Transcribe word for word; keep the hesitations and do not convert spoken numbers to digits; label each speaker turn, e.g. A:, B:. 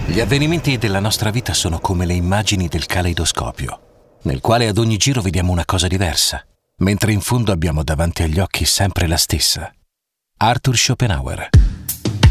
A: Gli avvenimenti della nostra vita sono come le immagini del caleidoscopio, nel quale ad ogni giro vediamo una cosa diversa, mentre in fondo abbiamo davanti agli occhi sempre la stessa. Arthur Schopenhauer.